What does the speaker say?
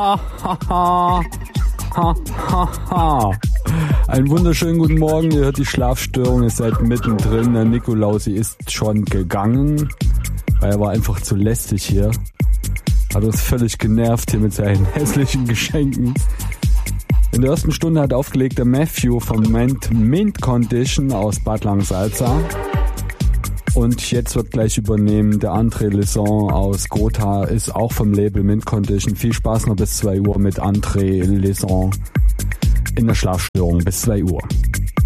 Einen wunderschönen guten Morgen, ihr hört die Schlafstörung, ihr seid mittendrin. Der Nikolausi ist schon gegangen, weil er war einfach zu lästig hier. Hat uns völlig genervt hier mit seinen hässlichen Geschenken. In der ersten Stunde hat aufgelegt der Matthew vom Mint Condition aus Bad Langensalza. Und jetzt wird gleich übernehmen der André Leson aus Gotha, ist auch vom Label Mint Condition. Viel Spaß noch bis 2 Uhr mit André Leson in der Schlafstörung bis 2 Uhr.